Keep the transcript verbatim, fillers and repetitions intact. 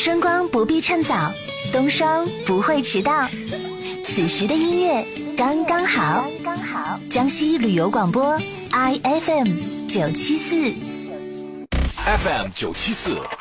春光不必趁早，冬霜不会迟到。此时的音乐刚刚好，刚刚好。江西旅游广播 I F M 九七四 ，F M 九七四